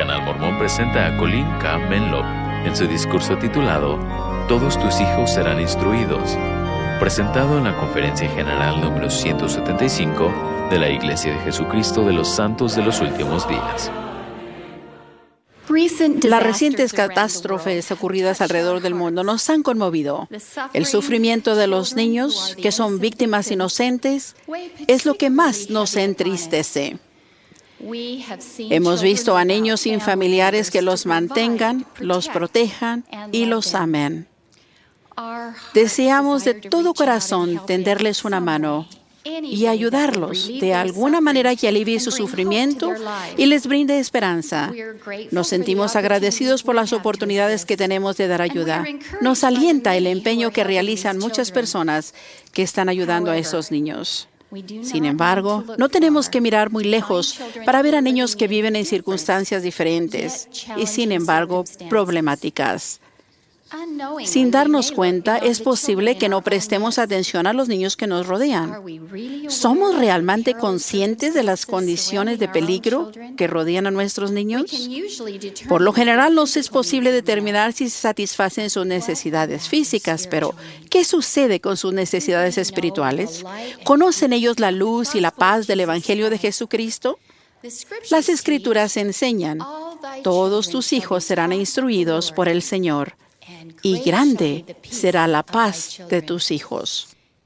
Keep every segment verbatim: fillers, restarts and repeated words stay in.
Canal Mormón presenta a Colin K. Menlo en su discurso titulado Todos tus hijos serán instruidos, presentado en la Conferencia General número ciento setenta y cinco de la Iglesia de Jesucristo de los Santos de los Últimos Días. Las recientes catástrofes ocurridas alrededor del mundo nos han conmovido. El sufrimiento de los niños, que son víctimas inocentes, es lo que más nos entristece. Hemos visto a niños sin familiares que los mantengan, los protejan y los amen. Deseamos de todo corazón tenderles una mano y ayudarlos de alguna manera que alivie su sufrimiento y les brinde esperanza. Nos sentimos agradecidos por las oportunidades que tenemos de dar ayuda. Nos alienta el empeño que realizan muchas personas que están ayudando a esos niños. Sin embargo, no tenemos que mirar muy lejos para ver a niños que viven en circunstancias diferentes y, sin embargo, problemáticas. Sin darnos cuenta, es posible que no prestemos atención a los niños que nos rodean. ¿Somos realmente conscientes de las condiciones de peligro que rodean a nuestros niños? Por lo general, nos es posible determinar si se satisfacen sus necesidades físicas, pero ¿qué sucede con sus necesidades espirituales? ¿Conocen ellos la luz y la paz del Evangelio de Jesucristo? Las Escrituras enseñan, todos tus hijos serán instruidos por el Señor, y grande será la paz de tus hijos.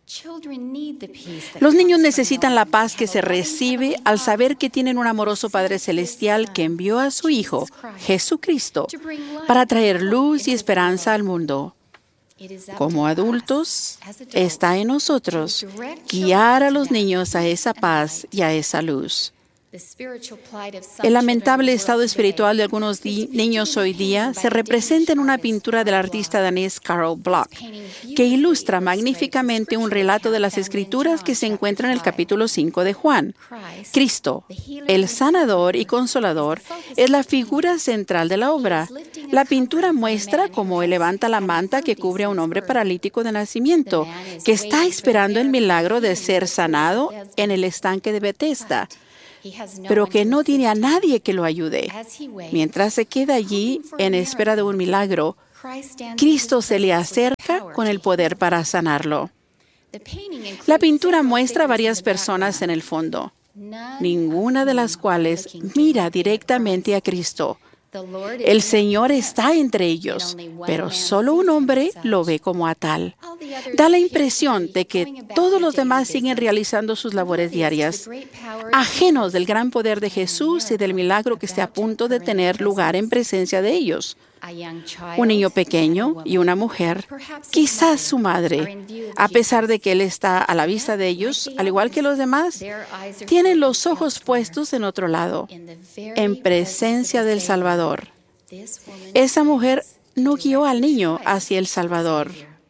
Los niños necesitan la paz que se recibe al saber que tienen un amoroso Padre Celestial que envió a su Hijo, Jesucristo, para traer luz y esperanza al mundo. Como adultos, está en nosotros guiar a los niños a esa paz y a esa luz. El lamentable estado espiritual de algunos niños hoy día se representa en una pintura del artista danés Carl Bloch, que ilustra magníficamente un relato de las Escrituras que se encuentra en el capítulo cinco de Juan. Cristo, el sanador y consolador, es la figura central de la obra. La pintura muestra cómo él levanta la manta que cubre a un hombre paralítico de nacimiento, que está esperando el milagro de ser sanado en el estanque de Betesda, pero que no tiene a nadie que lo ayude. Mientras se queda allí en espera de un milagro, Cristo se le acerca con el poder para sanarlo. La pintura muestra a varias personas en el fondo, ninguna de las cuales mira directamente a Cristo. El Señor está entre ellos, pero solo un hombre lo ve como a tal. Da la impresión de que todos los demás siguen realizando sus labores diarias, ajenos del gran poder de Jesús y del milagro que está a punto de tener lugar en presencia de ellos. Un niño pequeño y una mujer, quizás su madre, a pesar de que Él está a la vista de ellos, al igual que los demás, tienen los ojos puestos en otro lado, en presencia del Salvador. Esa mujer no guió al niño hacia el Salvador.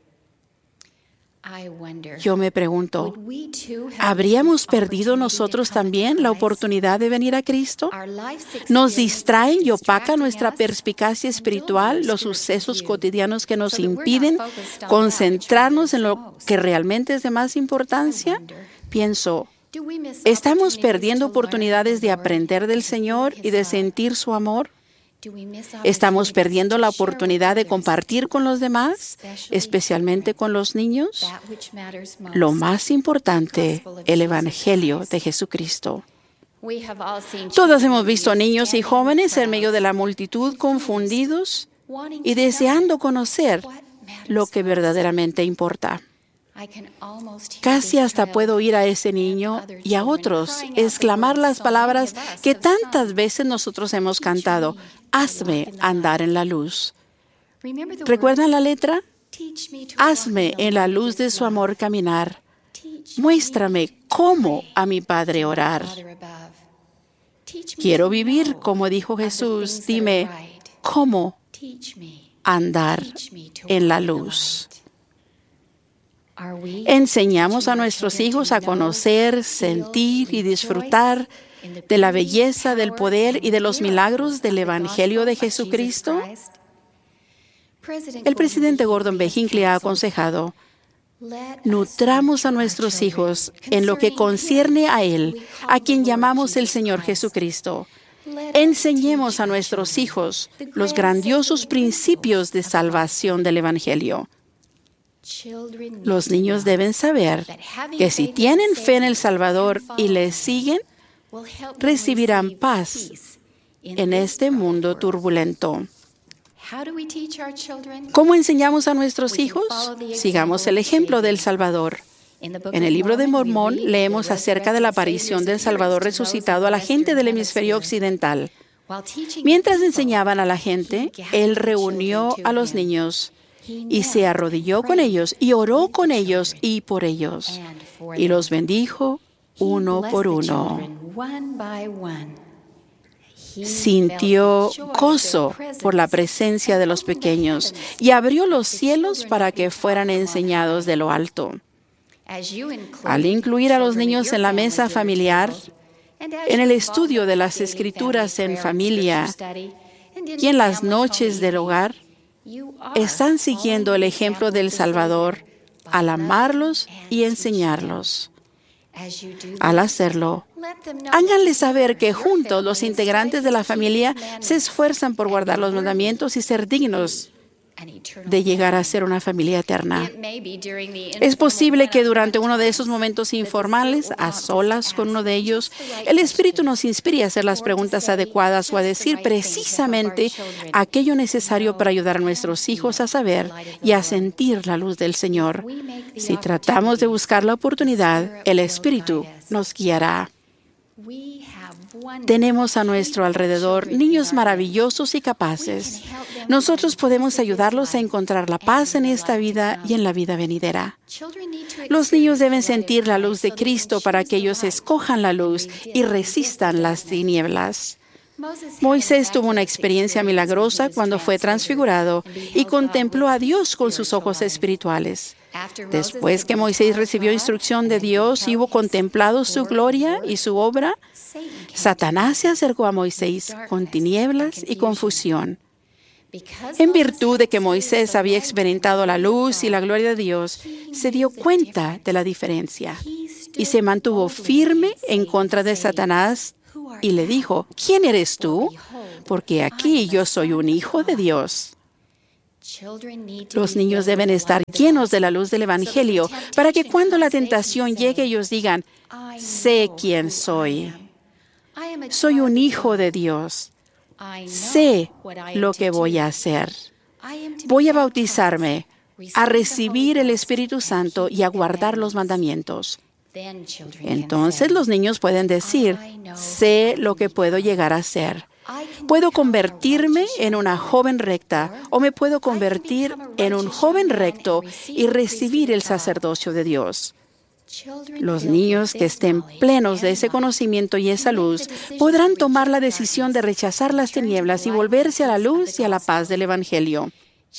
Yo me pregunto, ¿habríamos perdido nosotros también la oportunidad de venir a Cristo? ¿Nos distraen y opacan nuestra perspicacia espiritual los sucesos cotidianos que nos impiden concentrarnos en lo que realmente es de más importancia? Pienso, ¿estamos perdiendo oportunidades de aprender del Señor y de sentir su amor? ¿Estamos perdiendo la oportunidad de compartir con los demás, especialmente con los niños? Lo más importante, el Evangelio de Jesucristo. Todos hemos visto niños y jóvenes en medio de la multitud confundidos y deseando conocer lo que verdaderamente importa. Casi hasta puedo oír a ese niño y a otros exclamar las palabras que tantas veces nosotros hemos cantado: hazme andar en la luz. ¿Recuerdan la letra? Hazme en la luz de su amor caminar. Muéstrame cómo a mi Padre orar. Quiero vivir como dijo Jesús. Dime, ¿cómo andar en la luz? Enseñamos a nuestros hijos a conocer, sentir y disfrutar de la belleza, del poder y de los milagros del Evangelio de Jesucristo. El presidente Gordon B. Hinckley ha aconsejado: nutramos a nuestros hijos en lo que concierne a Él, a quien llamamos el Señor Jesucristo. Enseñemos a nuestros hijos los grandiosos principios de salvación del Evangelio. Los niños deben saber que si tienen fe en el Salvador y le siguen, recibirán paz en este mundo turbulento. ¿Cómo enseñamos a nuestros hijos? Sigamos el ejemplo del Salvador. En el libro de Mormón leemos acerca de la aparición del Salvador resucitado a la gente del hemisferio occidental. Mientras enseñaban a la gente, Él reunió a los niños y se arrodilló con ellos y oró con ellos y por ellos, y los bendijo uno por uno. Sintió gozo por la presencia de los pequeños y abrió los cielos para que fueran enseñados de lo alto. Al incluir a los niños en la mesa familiar, en el estudio de las Escrituras en familia y en las noches del hogar, están siguiendo el ejemplo del Salvador al amarlos y enseñarlos. Al hacerlo, háganles saber que juntos los integrantes de la familia se esfuerzan por guardar los mandamientos y ser dignos de llegar a ser una familia eterna. Es posible que durante uno de esos momentos informales, a solas con uno de ellos, el Espíritu nos inspire a hacer las preguntas adecuadas o a decir precisamente aquello necesario para ayudar a nuestros hijos a saber y a sentir la luz del Señor. Si tratamos de buscar la oportunidad, el Espíritu nos guiará. Tenemos a nuestro alrededor niños maravillosos y capaces. Nosotros podemos ayudarlos a encontrar la paz en esta vida y en la vida venidera. Los niños deben sentir la luz de Cristo para que ellos escojan la luz y resistan las tinieblas. Moisés tuvo una experiencia milagrosa cuando fue transfigurado y contempló a Dios con sus ojos espirituales. Después que Moisés recibió instrucción de Dios y hubo contemplado su gloria y su obra, Satanás se acercó a Moisés con tinieblas y confusión. En virtud de que Moisés había experimentado la luz y la gloria de Dios, se dio cuenta de la diferencia y se mantuvo firme en contra de Satanás y le dijo: ¿Quién eres tú? Porque aquí yo soy un hijo de Dios. Los niños deben estar llenos de la luz del Evangelio para que cuando la tentación llegue ellos digan: sé quién soy. Soy un hijo de Dios. Sé lo que voy a hacer. Voy a bautizarme, a recibir el Espíritu Santo y a guardar los mandamientos. Entonces los niños pueden decir: sé lo que puedo llegar a ser. Puedo convertirme en una joven recta o me puedo convertir en un joven recto y recibir el sacerdocio de Dios. Los niños que estén plenos de ese conocimiento y esa luz podrán tomar la decisión de rechazar las tinieblas y volverse a la luz y a la paz del Evangelio.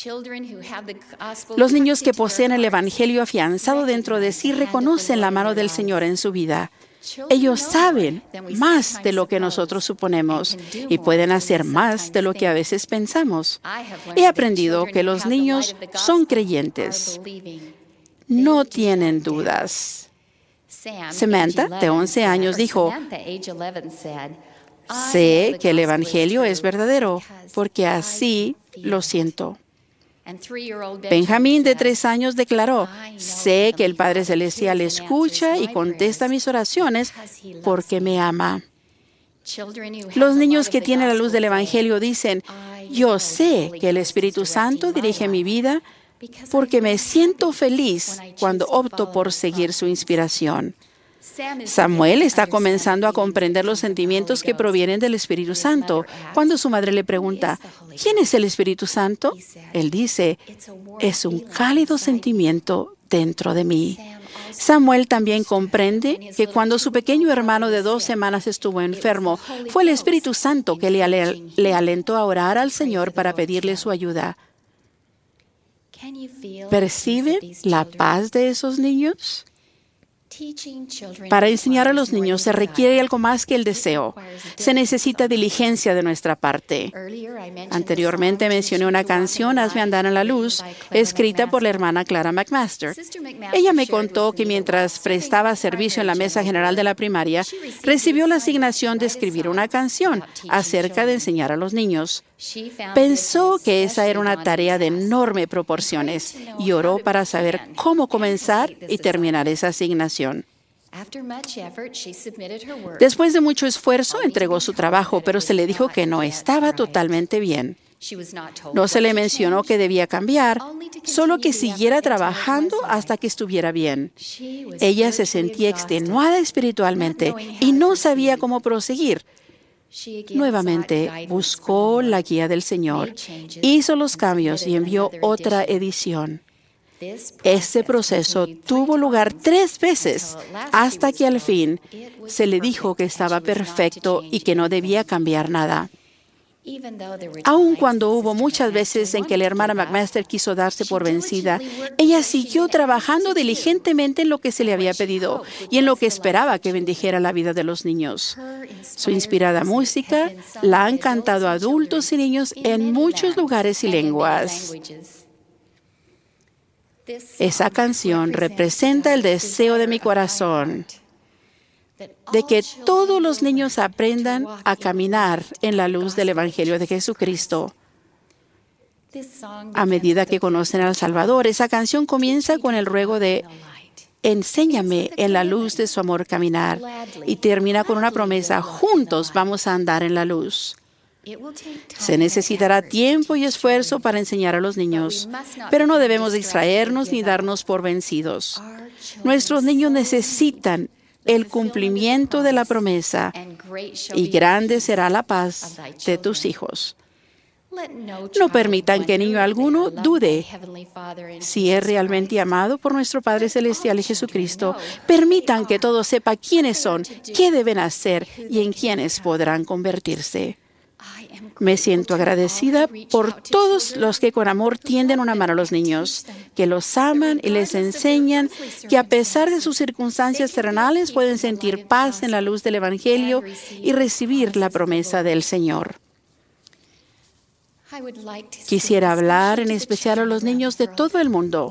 Los niños que poseen el Evangelio afianzado dentro de sí reconocen la mano del Señor en su vida. Ellos saben más de lo que nosotros suponemos y pueden hacer más de lo que a veces pensamos. He aprendido que los niños son creyentes. No tienen dudas. Samantha, de once años, dijo: sé que el Evangelio es verdadero, porque así lo siento. Benjamín, de tres años, declaró: sé que el Padre Celestial escucha y contesta mis oraciones porque me ama. Los niños que tienen la luz del Evangelio dicen: yo sé que el Espíritu Santo dirige mi vida porque me siento feliz cuando opto por seguir su inspiración. Samuel está comenzando a comprender los sentimientos que provienen del Espíritu Santo. Cuando su madre le pregunta: ¿quién es el Espíritu Santo?, él dice: es un cálido sentimiento dentro de mí. Samuel también comprende que cuando su pequeño hermano de dos semanas estuvo enfermo, fue el Espíritu Santo que le, ale- le alentó a orar al Señor para pedirle su ayuda. ¿Percibe la paz de esos niños? Para enseñar a los niños se requiere algo más que el deseo. Se necesita diligencia de nuestra parte. Anteriormente mencioné una canción, Hazme andar en la luz, escrita por la hermana Clara McMaster. Ella me contó que mientras prestaba servicio en la mesa general de la primaria, recibió la asignación de escribir una canción acerca de enseñar a los niños. Pensó que esa era una tarea de enormes proporciones y oró para saber cómo comenzar y terminar esa asignación. Después de mucho esfuerzo, entregó su trabajo, pero se le dijo que no estaba totalmente bien. No se le mencionó que debía cambiar, solo que siguiera trabajando hasta que estuviera bien. Ella se sentía extenuada espiritualmente y no sabía cómo proseguir. Nuevamente buscó la guía del Señor, hizo los cambios y envió otra edición. Este proceso tuvo lugar tres veces hasta que al fin se le dijo que estaba perfecto y que no debía cambiar nada. Aun cuando hubo muchas veces en que la hermana McMaster quiso darse por vencida, ella siguió trabajando diligentemente en lo que se le había pedido y en lo que esperaba que bendijera la vida de los niños. Su inspirada música la han cantado adultos y niños en muchos lugares y lenguas. Esa canción representa el deseo de mi corazón de que todos los niños aprendan a caminar en la luz del Evangelio de Jesucristo. A medida que conocen al Salvador, esa canción comienza con el ruego de enséñame en la luz de su amor caminar y termina con una promesa, juntos vamos a andar en la luz. Se necesitará tiempo y esfuerzo para enseñar a los niños, pero no debemos distraernos ni darnos por vencidos. Nuestros niños necesitan el cumplimiento de la promesa, y grande será la paz de tus hijos. No permitan que niño alguno dude si es realmente amado por nuestro Padre Celestial y Jesucristo. Permitan que todos sepan quiénes son, qué deben hacer y en quiénes podrán convertirse. Me siento agradecida por todos los que con amor tienden una mano a los niños, que los aman y les enseñan que a pesar de sus circunstancias terrenales pueden sentir paz en la luz del Evangelio y recibir la promesa del Señor. Quisiera hablar en especial a los niños de todo el mundo.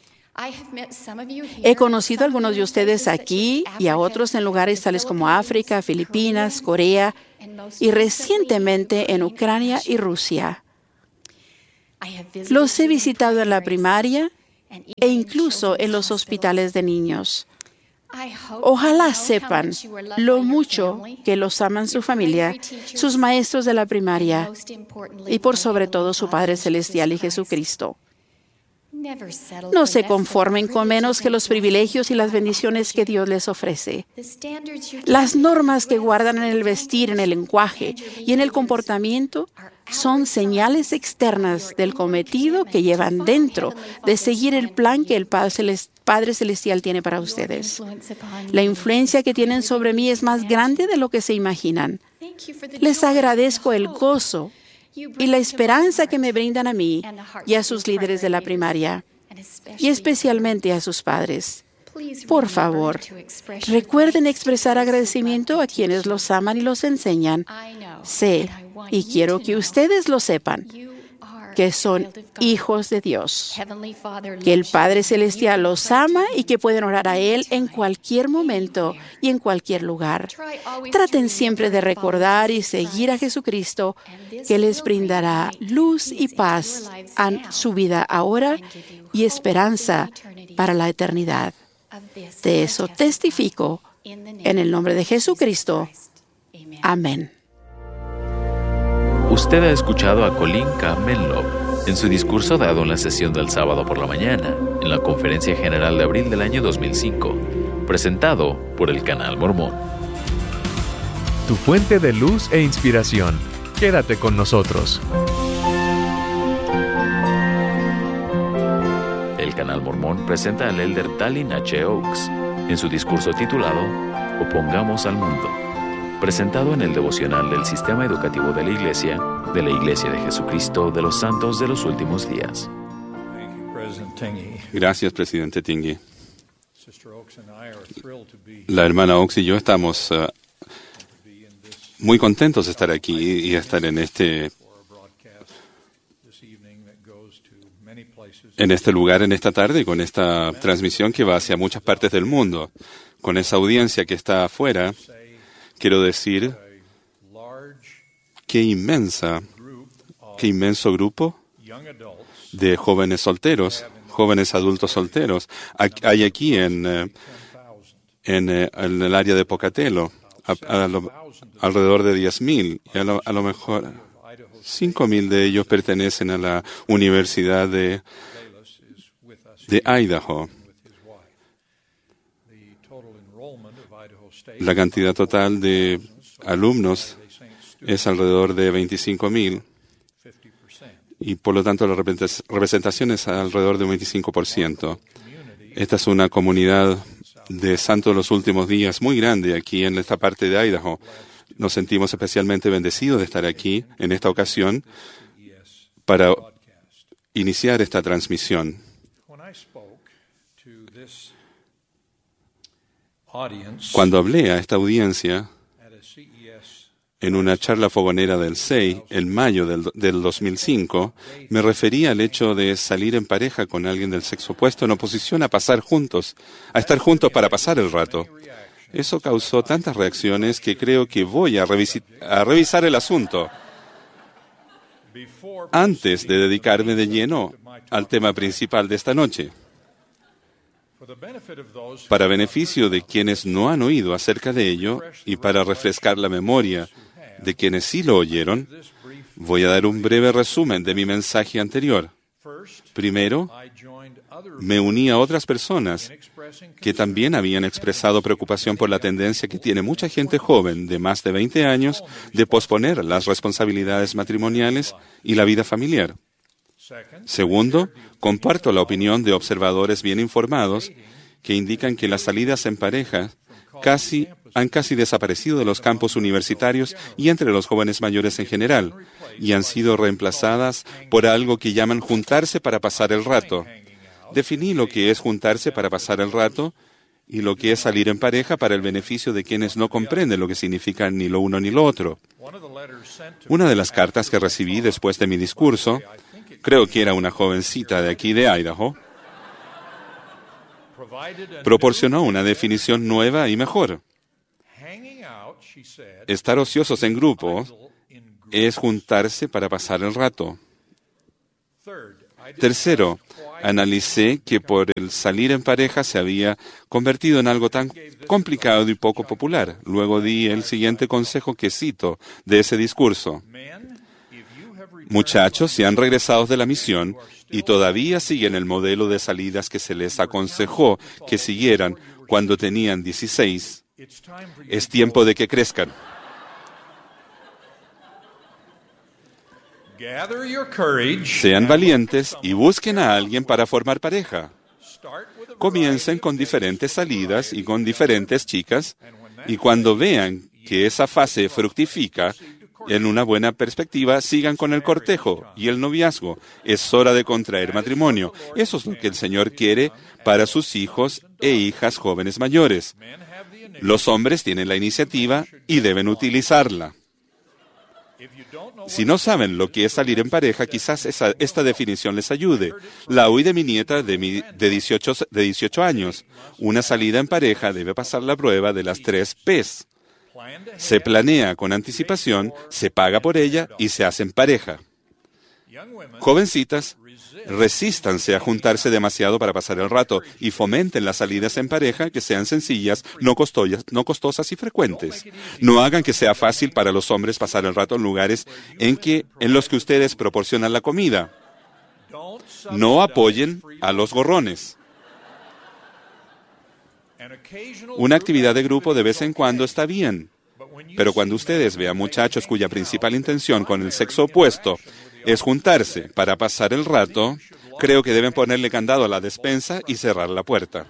He conocido a algunos de ustedes aquí y a otros en lugares tales como África, Filipinas, Corea y recientemente en Ucrania y Rusia. Los he visitado en la primaria e incluso en los hospitales de niños. Ojalá sepan lo mucho que los aman su familia, sus maestros de la primaria y por sobre todo su Padre Celestial y Jesucristo. No se conformen con menos que los privilegios y las bendiciones que Dios les ofrece. Las normas que guardan en el vestir, en el lenguaje y en el comportamiento son señales externas del cometido que llevan dentro de seguir el plan que el Padre Celestial tiene para ustedes. La influencia que tienen sobre mí es más grande de lo que se imaginan. Les agradezco el gozo y la esperanza que me brindan a mí y a sus líderes de la primaria, y especialmente a sus padres. Por favor, recuerden expresar agradecimiento a quienes los aman y los enseñan. Sé, y quiero que ustedes lo sepan, que son hijos de Dios, que el Padre Celestial los ama y que pueden orar a Él en cualquier momento y en cualquier lugar. Traten siempre de recordar y seguir a Jesucristo, que les brindará luz y paz a su vida ahora y esperanza para la eternidad. De eso testifico en el nombre de Jesucristo. Amén. Usted ha escuchado a Colin K. Menlove en su discurso dado en la sesión del sábado por la mañana, en la Conferencia General de abril del año dos mil cinco, presentado por el Canal Mormón. Tu fuente de luz e inspiración. Quédate con nosotros. El Canal Mormón presenta al elder Dallin H. Oaks en su discurso titulado Opongamos al Mundo, presentado en el devocional del Sistema Educativo de la Iglesia, de la Iglesia de Jesucristo de los Santos de los Últimos Días. Gracias, Presidente Tingey. La hermana Oaks y yo estamos uh, muy contentos de estar aquí y estar en este, en este lugar en esta tarde con esta transmisión que va hacia muchas partes del mundo. Con esa audiencia que está afuera, quiero decir qué inmensa, qué inmenso grupo de jóvenes solteros, jóvenes adultos solteros hay aquí en, en, en el área de Pocatello, a, a lo, alrededor de diez mil, y a lo, a lo mejor cinco mil de ellos pertenecen a la Universidad de, de Idaho. La cantidad total de alumnos es alrededor de veinticinco mil. Y por lo tanto la representación es alrededor de un veinticinco por ciento. Esta es una comunidad de santos de los últimos días muy grande aquí en esta parte de Idaho. Nos sentimos especialmente bendecidos de estar aquí en esta ocasión para iniciar esta transmisión. Cuando hablé a esta audiencia en una charla fogonera del C E I en mayo del, del dos mil cinco, me refería al hecho de salir en pareja con alguien del sexo opuesto en oposición a pasar juntos, a estar juntos para pasar el rato. Eso causó tantas reacciones que creo que voy a, a revisar el asunto antes de dedicarme de lleno al tema principal de esta noche. Para beneficio de quienes no han oído acerca de ello y para refrescar la memoria de quienes sí lo oyeron, voy a dar un breve resumen de mi mensaje anterior. Primero, me uní a otras personas que también habían expresado preocupación por la tendencia que tiene mucha gente joven de más de veinte años de posponer las responsabilidades matrimoniales y la vida familiar. Segundo, comparto la opinión de observadores bien informados que indican que las salidas en pareja casi han casi desaparecido de los campus universitarios y entre los jóvenes mayores en general, y han sido reemplazadas por algo que llaman juntarse para pasar el rato. Definí lo que es juntarse para pasar el rato y lo que es salir en pareja para el beneficio de quienes no comprenden lo que significa ni lo uno ni lo otro. Una de las cartas que recibí después de mi discurso, creo que era una jovencita de aquí de Idaho, proporcionó una definición nueva y mejor. Estar ociosos en grupo es juntarse para pasar el rato. Tercero, analicé que por el salir en pareja se había convertido en algo tan complicado y poco popular. Luego di el siguiente consejo que cito de ese discurso. Muchachos, si han regresado de la misión y todavía siguen el modelo de salidas que se les aconsejó que siguieran cuando tenían dieciséis, es tiempo de que crezcan. Sean valientes y busquen a alguien para formar pareja. Comiencen con diferentes salidas y con diferentes chicas, y cuando vean que esa fase fructifica en una buena perspectiva, sigan con el cortejo y el noviazgo. Es hora de contraer matrimonio. Eso es lo que el Señor quiere para sus hijos e hijas jóvenes mayores. Los hombres tienen la iniciativa y deben utilizarla. Si no saben lo que es salir en pareja, quizás esa, esta definición les ayude. La oí de mi nieta de, mi, de, dieciocho, de dieciocho años. Una salida en pareja debe pasar la prueba de las tres P's. Se planea con anticipación, se paga por ella y se hacen pareja. Jovencitas, resístanse a juntarse demasiado para pasar el rato y fomenten las salidas en pareja que sean sencillas, no costosas, no costosas y frecuentes. No hagan que sea fácil para los hombres pasar el rato en lugares en, que, en los que ustedes proporcionan la comida. No apoyen a los gorrones. Una actividad de grupo de vez en cuando está bien, pero cuando ustedes vean muchachos cuya principal intención con el sexo opuesto es juntarse para pasar el rato, creo que deben ponerle candado a la despensa y cerrar la puerta.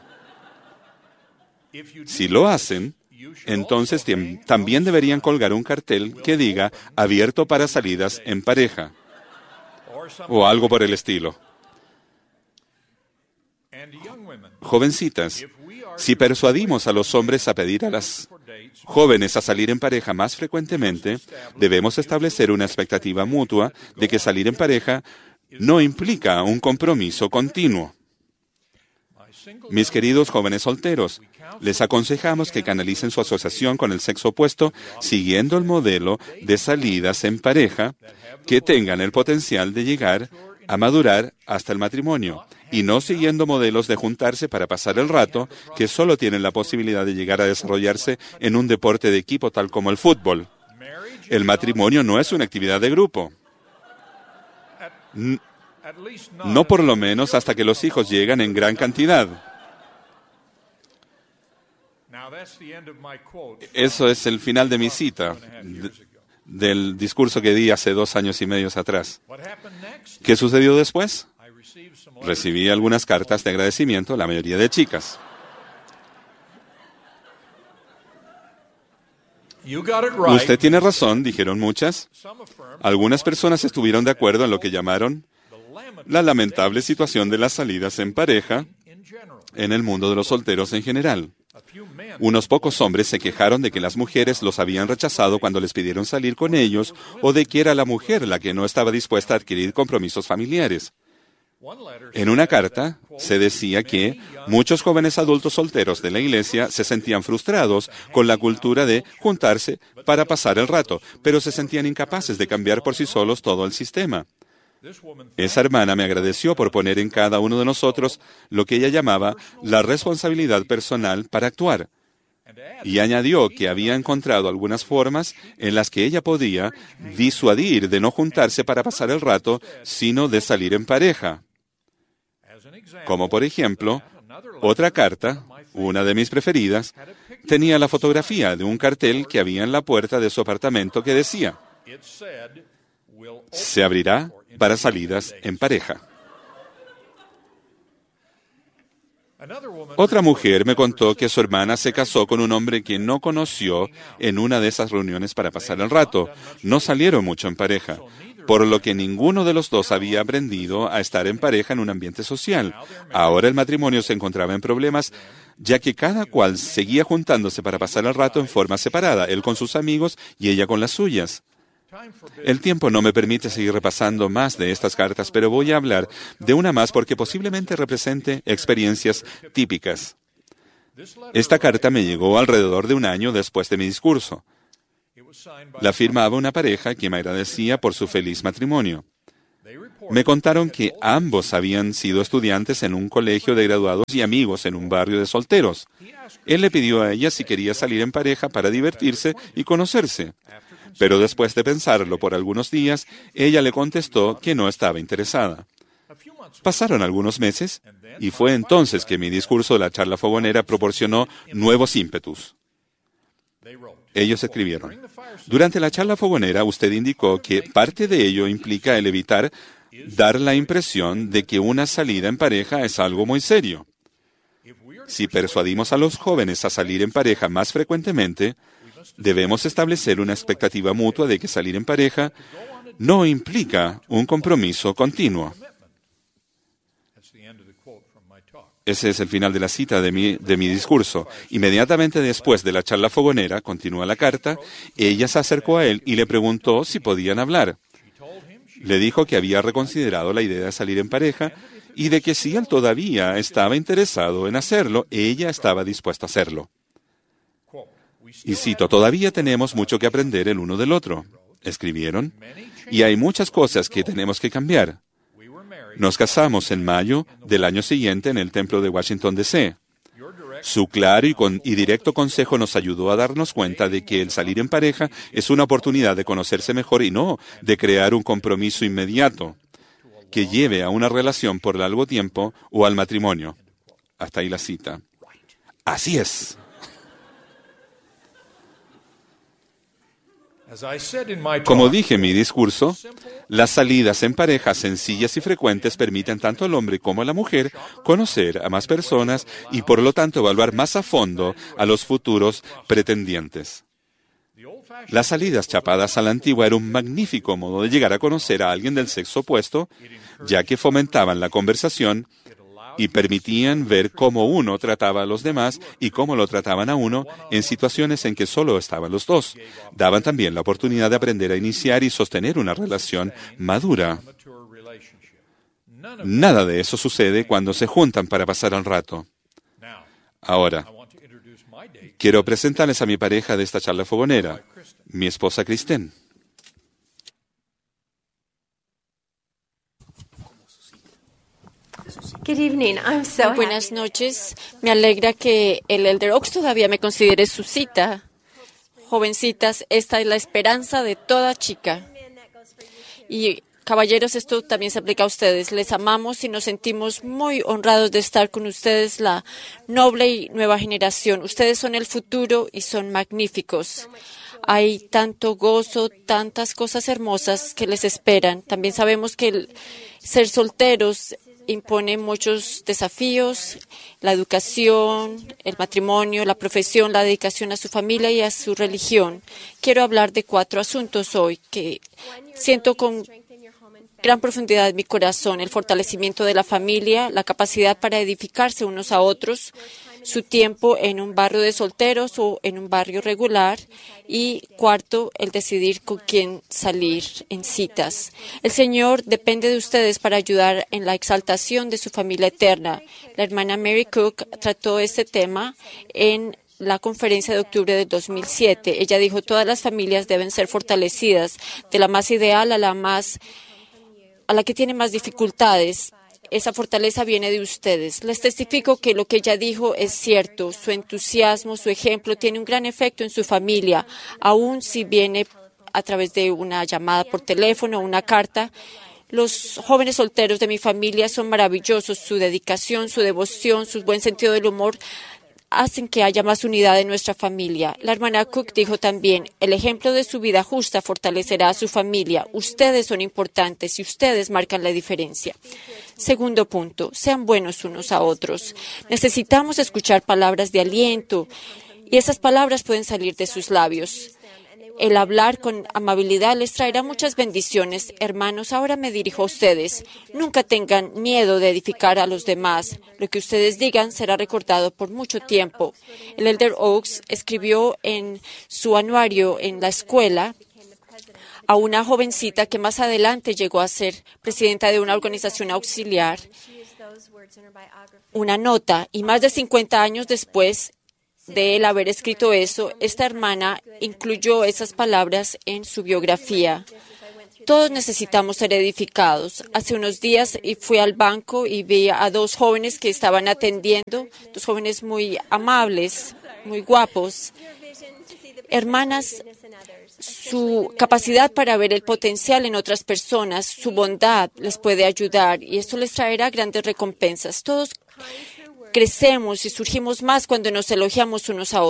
Si lo hacen, entonces también deberían colgar un cartel que diga abierto para salidas en pareja o algo por el estilo. Jovencitas, Si persuadimos a los hombres a pedir a las jóvenes a salir en pareja más frecuentemente, debemos establecer una expectativa mutua de que salir en pareja no implica un compromiso continuo. Mis queridos jóvenes solteros, les aconsejamos que canalicen su asociación con el sexo opuesto siguiendo el modelo de salidas en pareja que tengan el potencial de llegar a madurar hasta el matrimonio, y no siguiendo modelos de juntarse para pasar el rato que solo tienen la posibilidad de llegar a desarrollarse en un deporte de equipo tal como el fútbol. El matrimonio no es una actividad de grupo. N- No por lo menos hasta que los hijos llegan en gran cantidad. Eso es el final de mi cita, de- del discurso que di hace dos años y medio atrás. ¿Qué sucedió después? Recibí algunas cartas de agradecimiento, la mayoría de chicas. Usted tiene razón, dijeron muchas. Algunas personas estuvieron de acuerdo en lo que llamaron la lamentable situación de las salidas en pareja en el mundo de los solteros en general. Unos pocos hombres se quejaron de que las mujeres los habían rechazado cuando les pidieron salir con ellos o de que era la mujer la que no estaba dispuesta a adquirir compromisos familiares. En una carta se decía que muchos jóvenes adultos solteros de la iglesia se sentían frustrados con la cultura de juntarse para pasar el rato, pero se sentían incapaces de cambiar por sí solos todo el sistema. Esa hermana me agradeció por poner en cada uno de nosotros lo que ella llamaba la responsabilidad personal para actuar. Y añadió que había encontrado algunas formas en las que ella podía disuadir de no juntarse para pasar el rato, sino de salir en pareja. Como por ejemplo, otra carta, una de mis preferidas, tenía la fotografía de un cartel que había en la puerta de su apartamento que decía: se abrirá para salidas en pareja. Otra mujer me contó que su hermana se casó con un hombre que no conoció en una de esas reuniones para pasar el rato. No salieron mucho en pareja, por lo que ninguno de los dos había aprendido a estar en pareja en un ambiente social. Ahora el matrimonio se encontraba en problemas, ya que cada cual seguía juntándose para pasar el rato en forma separada, él con sus amigos y ella con las suyas. El tiempo no me permite seguir repasando más de estas cartas, pero voy a hablar de una más porque posiblemente represente experiencias típicas. Esta carta me llegó alrededor de un año después de mi discurso. La firmaba una pareja que me agradecía por su feliz matrimonio. Me contaron que ambos habían sido estudiantes en un colegio de graduados y amigos en un barrio de solteros. Él le pidió a ella si quería salir en pareja para divertirse y conocerse. Pero después de pensarlo por algunos días, ella le contestó que no estaba interesada. Pasaron algunos meses y fue entonces que mi discurso de la charla fogonera proporcionó nuevos ímpetus. Ellos escribieron: durante la charla fogonera usted indicó que parte de ello implica el evitar dar la impresión de que una salida en pareja es algo muy serio. Si persuadimos a los jóvenes a salir en pareja más frecuentemente, debemos establecer una expectativa mutua de que salir en pareja no implica un compromiso continuo. Ese es el final de la cita de mi, de mi discurso. Inmediatamente después de la charla fogonera, continúa la carta, ella se acercó a él y le preguntó si podían hablar. Le dijo que había reconsiderado la idea de salir en pareja y de que si él todavía estaba interesado en hacerlo, ella estaba dispuesta a hacerlo. Y cito: todavía tenemos mucho que aprender el uno del otro, escribieron, y hay muchas cosas que tenemos que cambiar. Nos casamos en mayo del año siguiente en el templo de Washington, D C Su claro y, con, y directo consejo nos ayudó a darnos cuenta de que el salir en pareja es una oportunidad de conocerse mejor y no de crear un compromiso inmediato que lleve a una relación por largo tiempo o al matrimonio. Hasta ahí la cita. Así es. Como dije en mi discurso, las salidas en parejas sencillas y frecuentes permiten tanto al hombre como a la mujer conocer a más personas y por lo tanto evaluar más a fondo a los futuros pretendientes. Las salidas chapadas a la antigua era un magnífico modo de llegar a conocer a alguien del sexo opuesto, ya que fomentaban la conversación y permitían ver cómo uno trataba a los demás y cómo lo trataban a uno en situaciones en que solo estaban los dos. Daban también la oportunidad de aprender a iniciar y sostener una relación madura. Nada de eso sucede cuando se juntan para pasar un rato. Ahora, quiero presentarles a mi pareja de esta charla fogonera, mi esposa Kristen. Good evening. I'm so Muy buenas noches. Me alegra que el Elder Oaks todavía me considere su cita. Jovencitas, esta es la esperanza de toda chica. Y caballeros, esto también se aplica a ustedes. Les amamos y nos sentimos muy honrados de estar con ustedes, la noble y nueva generación. Ustedes son el futuro y son magníficos. Hay tanto gozo, tantas cosas hermosas que les esperan. También sabemos que el ser solteros impone muchos desafíos, la educación, el matrimonio, la profesión, la dedicación a su familia y a su religión. Quiero hablar de cuatro asuntos hoy que siento con gran profundidad en mi corazón: el fortalecimiento de la familia, la capacidad para edificarse unos a otros, su tiempo en un barrio de solteros o en un barrio regular, y cuarto, el decidir con quién salir en citas. El Señor depende de ustedes para ayudar en la exaltación de su familia eterna. La hermana Mary Cook trató este tema en la conferencia de octubre del dos mil siete. Ella dijo: todas las familias deben ser fortalecidas, de la más ideal a la más a la que tiene más dificultades. Esa fortaleza viene de ustedes. Les testifico que lo que ella dijo es cierto. Su entusiasmo, su ejemplo tiene un gran efecto en su familia, aun si viene a través de una llamada por teléfono o una carta. Los jóvenes solteros de mi familia son maravillosos. Su dedicación, su devoción, su buen sentido del humor hacen que haya más unidad en nuestra familia. La hermana Cook dijo también: el ejemplo de su vida justa fortalecerá a su familia. Ustedes son importantes y ustedes marcan la diferencia. Segundo punto, sean buenos unos a otros. Necesitamos escuchar palabras de aliento y esas palabras pueden salir de sus labios. El hablar con amabilidad les traerá muchas bendiciones. Hermanos, ahora me dirijo a ustedes. Nunca tengan miedo de edificar a los demás. Lo que ustedes digan será recordado por mucho tiempo. El Elder Oaks escribió en su anuario en la escuela a una jovencita que más adelante llegó a ser presidenta de una organización auxiliar una nota, y más de cincuenta años después de él haber escrito eso, esta hermana incluyó esas palabras en su biografía. Todos necesitamos ser edificados. Hace unos días fui al banco y vi a dos jóvenes que estaban atendiendo, dos jóvenes muy amables, muy guapos. Hermanas, su capacidad para ver el potencial en otras personas, su bondad les puede ayudar y esto les traerá grandes recompensas. Todos crecemos y surgimos más cuando nos elogiamos unos a otros.